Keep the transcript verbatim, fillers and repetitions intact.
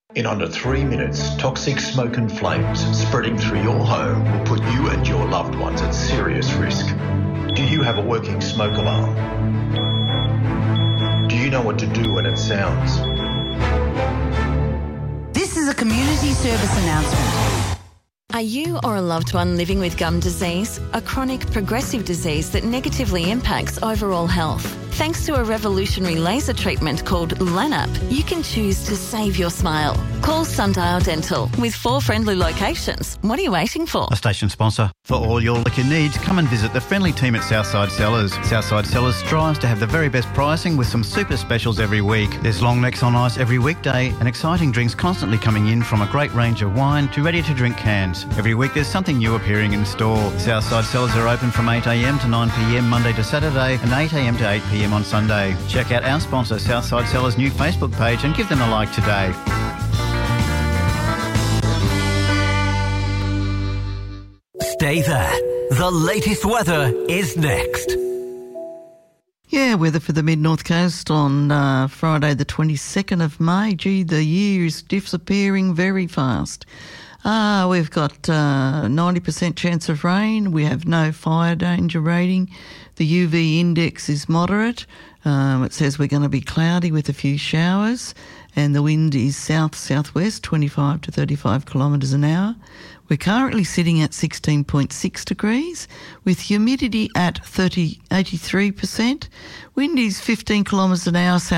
In under three minutes, toxic smoke and flames spreading through your home will put you and your loved ones at serious risk. Do you have a working smoke alarm? Do you know what to do when it sounds? This is a community service announcement. Are you or a loved one living with gum disease, a chronic progressive disease that negatively impacts overall health? Thanks to a revolutionary laser treatment called LANAP, you can choose to save your smile. Call Sundial Dental with four friendly locations. What are you waiting for? A station sponsor. For all your liquor needs, come and visit the friendly team at Southside Cellars. Southside Cellars strives to have the very best pricing with some super specials every week. There's long necks on ice every weekday and exciting drinks constantly coming in, from a great range of wine to ready-to-drink cans. Every week there's something new appearing in store. Southside Cellars are open from eight a m to nine p m Monday to Saturday and eight a m to eight p m on Sunday. Check out our sponsor Southside Cellars' new Facebook page and give them a like today. Stay there. The latest weather is next. Yeah, weather for the mid-north coast on uh, Friday the twenty-second of May. Gee, the year is disappearing very fast. Ah, we've got uh, ninety percent chance of rain. We have no fire danger rating. The U V index is moderate. Um, it says we're going to be cloudy with a few showers, and the wind is south-southwest, twenty-five to thirty-five kilometres an hour. We're currently sitting at sixteen point six degrees with humidity at thirty, eighty-three percent. Wind is fifteen kilometres an hour south